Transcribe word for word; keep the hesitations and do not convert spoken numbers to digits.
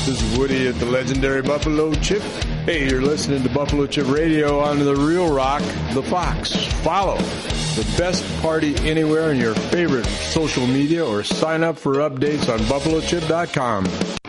This is Woody at the legendary Buffalo Chip. Hey, you're listening to Buffalo Chip Radio on the Real Rock, The Fox. Follow the best party anywhere in your favorite social media or sign up for updates on buffalo chip dot com.